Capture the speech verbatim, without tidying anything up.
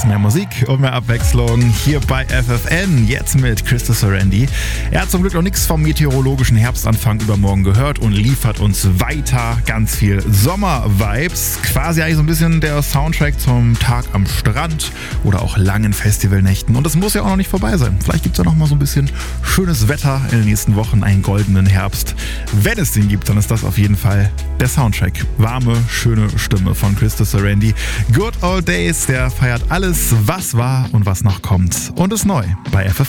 mehr Musik und mehr Abwechslung hier bei F F N. Jetzt mit Christopher Randy. Er hat zum Glück noch nichts vom meteorologischen Herbstanfang übermorgen gehört und liefert uns weiter ganz viel Sommer-Vibes. Quasi eigentlich so ein bisschen der Soundtrack zum Tag am Strand oder auch langen Festivalnächten. Und das muss ja auch noch nicht vorbei sein. Vielleicht gibt es ja noch mal so ein bisschen schönes Wetter in den nächsten Wochen, einen goldenen Herbst. Wenn es den gibt, dann ist das auf jeden Fall der Soundtrack. Warme, schöne Stimme von Christopher Randy. Good Old Days, der feiert alles, was war und was noch kommt. Und ist neu bei F F N.